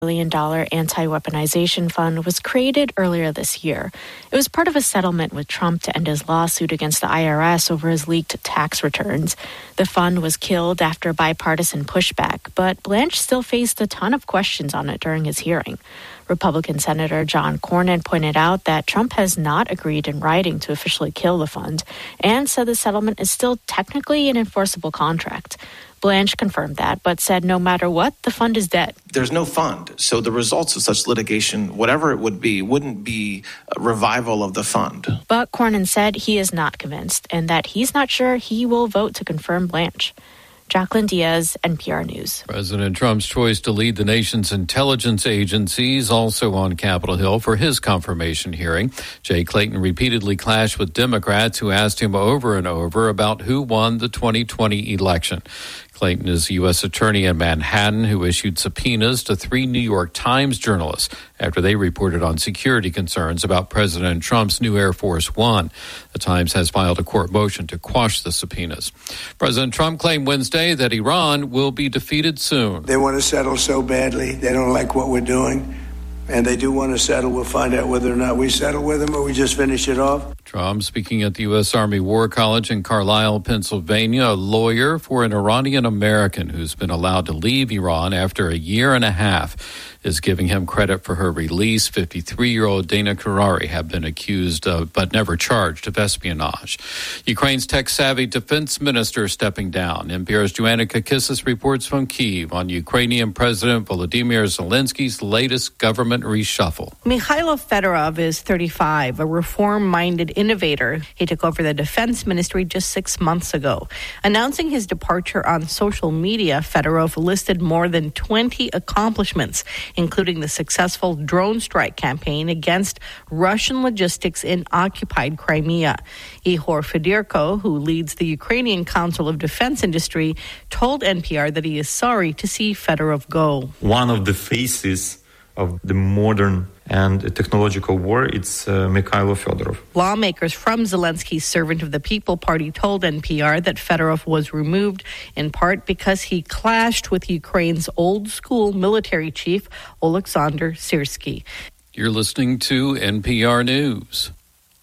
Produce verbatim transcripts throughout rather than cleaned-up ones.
billion dollars anti-weaponization fund was created earlier this year. It was part of a settlement with Trump to end his lawsuit against the I R S over his leaked tax returns. The fund was killed after bipartisan pushback, but Blanche still faced a ton of questions on it during his hearing. Republican Senator John Cornyn pointed out that Trump has not agreed in writing to officially kill the fund and said the settlement is still technically an enforceable contract. Blanche confirmed that, but said no matter what, the fund is dead. There's no fund, so the results of such litigation, whatever it would be, wouldn't be a revival of the fund. But Cornyn said he is not convinced and that he's not sure he will vote to confirm Blanche. Jacqueline Diaz, N P R News. President Trump's choice to lead the nation's intelligence agencies also on Capitol Hill for his confirmation hearing. Jay Clayton repeatedly clashed with Democrats who asked him over and over about who won the twenty twenty election. Clayton is U S attorney in Manhattan who issued subpoenas to three New York Times journalists after they reported on security concerns about President Trump's new Air Force One. The Times has filed a court motion to quash the subpoenas. President Trump claimed Wednesday that Iran will be defeated soon. They want to settle so badly. They don't like what we're doing. And they do want to settle. We'll find out whether or not we settle with them or we just finish it off. Trump speaking at the U S Army War College in Carlisle, Pennsylvania, a lawyer for an Iranian American who's been allowed to leave Iran after a year and a half is giving him credit for her release. fifty-three-year-old Dana Karari had been accused of, but never charged, of espionage. Ukraine's tech-savvy defense minister stepping down. N P R's Joanna Kakissis reports from Kyiv on Ukrainian President Volodymyr Zelensky's latest government reshuffle. Mikhailo Fedorov is thirty-five, a reform-minded innovator. He took over the defense ministry just six months ago. Announcing his departure on social media, Fedorov listed more than twenty accomplishments, including the successful drone strike campaign against Russian logistics in occupied Crimea. Ihor Fedorko, who leads the Ukrainian Council of Defense Industry, told N P R that he is sorry to see Fedorov go. One of the faces of the modern and technological war, it's uh, Mikhailo Fedorov. Lawmakers from Zelensky's Servant of the People party told N P R that Fedorov was removed in part because he clashed with Ukraine's old-school military chief, Oleksandr Syrsky. You're listening to N P R News.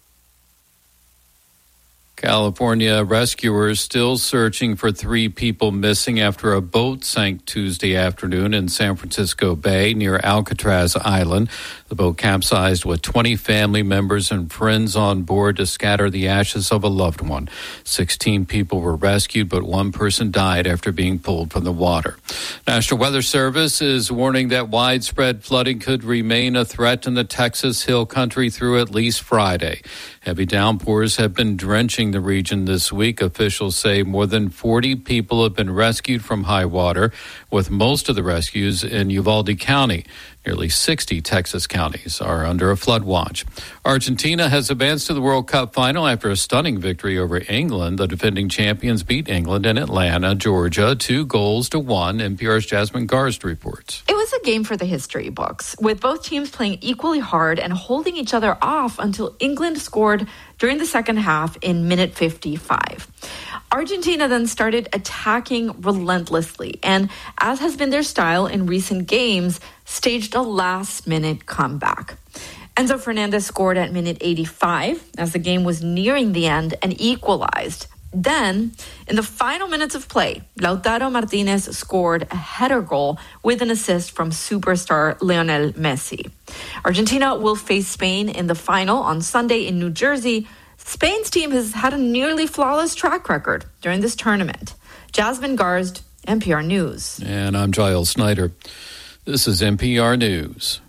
California rescuers still searching for three people missing after a boat sank Tuesday afternoon in San Francisco Bay near Alcatraz Island. The boat capsized with twenty family members and friends on board to scatter the ashes of a loved one. sixteen people were rescued, but one person died after being pulled from the water. National Weather Service is warning that widespread flooding could remain a threat in the Texas Hill Country through at least Friday. Heavy downpours have been drenching the region this week. Officials say more than forty people have been rescued from high water, with most of the rescues in Uvalde County. Nearly sixty Texas counties are under a flood watch. Argentina has advanced to the World Cup final after a stunning victory over England. The defending champions beat England in Atlanta, Georgia, two goals to one. N P R's Jasmine Garst reports. It was a game for the history books, with both teams playing equally hard and holding each other off until England scored during the second half in minute fifty-five. Argentina then started attacking relentlessly and, as has been their style in recent games, staged a last-minute comeback. Enzo Fernandez scored at minute eighty-five as the game was nearing the end and equalized. Then, in the final minutes of play, Lautaro Martinez scored a header goal with an assist from superstar Lionel Messi. Argentina will face Spain in the final on Sunday in New Jersey. Spain's team has had a nearly flawless track record during this tournament. Jasmine Garst, N P R News. And I'm Giles Snyder. This is N P R News.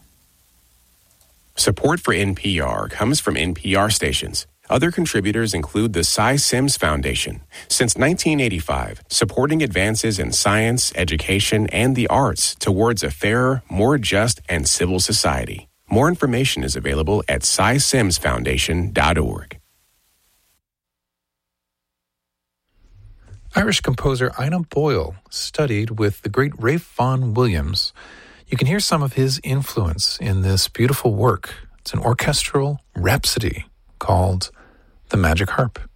Support for N P R comes from N P R stations. Other contributors include the Cy Sims Foundation. Since nineteen eighty-five, supporting advances in science, education, and the arts towards a fairer, more just, and civil society. More information is available at cy sims foundation dot org. Irish composer Ina Boyle studied with the great Ralph Vaughan Williams. You can hear some of his influence in this beautiful work. It's an orchestral rhapsody called The Magic Harp.